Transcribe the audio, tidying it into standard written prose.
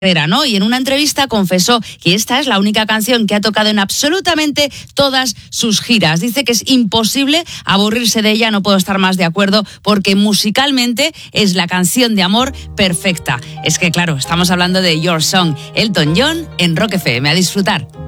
¿no? Y en una entrevista confesó que esta es la única canción que ha tocado en absolutamente todas sus giras. Dice que es imposible aburrirse de ella, no puedo estar más de acuerdo, porque musicalmente es la canción de amor perfecta. Es que claro, estamos hablando de Your Song, Elton John en Rock FM. A disfrutar.